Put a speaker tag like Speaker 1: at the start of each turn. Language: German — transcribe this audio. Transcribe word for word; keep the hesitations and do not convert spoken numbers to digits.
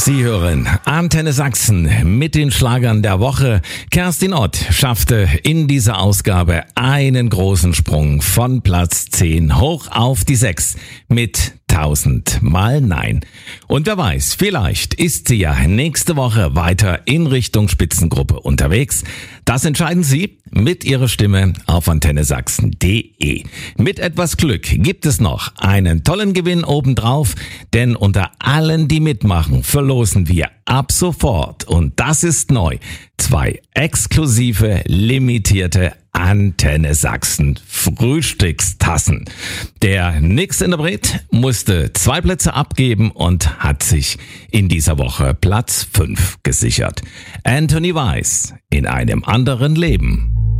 Speaker 1: Sie hören Antenne Sachsen mit den Schlagern der Woche. Kerstin Ott schaffte in dieser Ausgabe einen großen Sprung von Platz zehn hoch auf die sechs mit tausend Mal Nein. Und wer weiß, vielleicht ist sie ja nächste Woche weiter in Richtung Spitzengruppe unterwegs. Das entscheiden Sie mit Ihrer Stimme auf antenne sachsen punkt de. Mit etwas Glück gibt es noch einen tollen Gewinn obendrauf, denn unter allen, die mitmachen, verlosen wir ab sofort, und das ist neu, zwei exklusive, limitierte Antenne Sachsen Frühstückstassen. Der nächste Interpret musste zwei Plätze abgeben und hat sich in dieser Woche Platz fünf gesichert. Anthony Weiss, in einem anderen Leben.